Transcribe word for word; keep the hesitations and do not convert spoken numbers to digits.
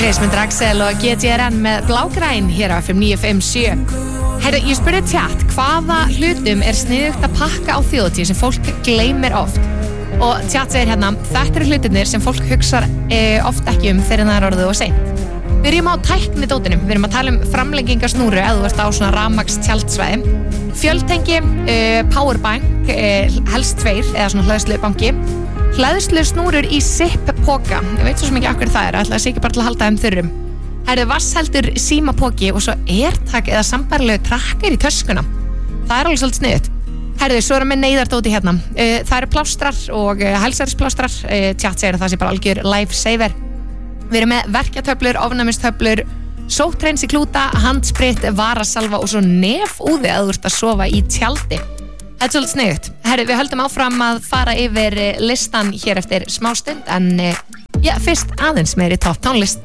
Chris með Draxel og G T R N með Blágræn hér á F M níu fimm sjö. Herru, ég spurði tjatt, hvaða hlutum er sniðugt að pakka á þjóðhátíð sem fólk gleymir oft? Og tjatt segir hérna, þetta eru hlutirnir sem fólk hugsar e, oft ekki um þegar það er orðið og seint. Við erum á tæknidótinum, við erum að tala um framlengingarsnúru eða þú ert á svona rafmagns tjaldsvæði, fjöltengi, uh, powerbank, uh, helst tveir eða svona hleðslubanki, hleðslusnúrur í zip-poka, ég veit svo sem ekki akkur það er, ætla að sé ekki bara til að halda þeim þurrum. Herðu vassheldur símapoki og svo AirTag eða sambærilegu trakkar í töskuna. Það er alveg svolítið sniðugt. Herðu, svo erum við neyðardóti hérna. Uh, það eru plástrar og uh, hælsærisplástrar, uh, tjatt segir að það sé bara algjör lifesaver. Við erum með verkjatöflur, ofnæmistöflur, sótthreinsi klúta, handsprit, varasalva og svo nefúði að þú ert að sofa í tjaldi. Þetta er svolítið sniðugt. Herri, við höldum áfram að fara yfir listan hér eftir smástund, en já, fyrst aðeins meiri topp tónlist.